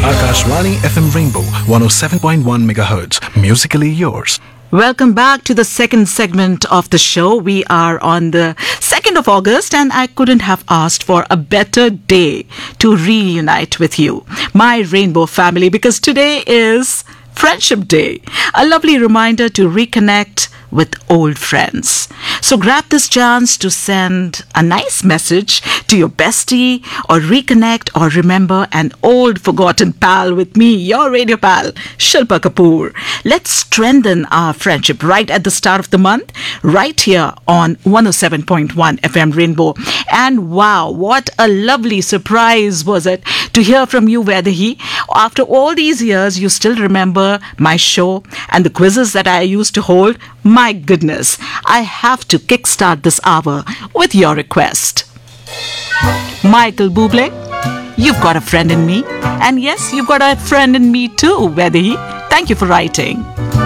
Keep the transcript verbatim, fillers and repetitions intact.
Akashvani F M Rainbow one oh seven point one megahertz. Musically yours. Welcome back to the second segment of the show. We are on the second of August and I couldn't have asked for a better day to reunite with you, my Rainbow family, because today is Friendship Day, a lovely reminder to reconnect with old friends. So grab this chance to send a nice message to your bestie or reconnect or remember an old forgotten pal with me, your radio pal, Shilpa Kapoor. Let's strengthen our friendship right at the start of the month, right here on one oh seven point one F M Rainbow. And wow, what a lovely surprise was it to hear from you, Vedahi. After all these years, you still remember my show and the quizzes that I used to hold. My goodness, I have to kickstart this hour with your request. Michael Bublé, you've got a friend in me. And yes, you've got a friend in me too, Vedahi. Thank you for writing.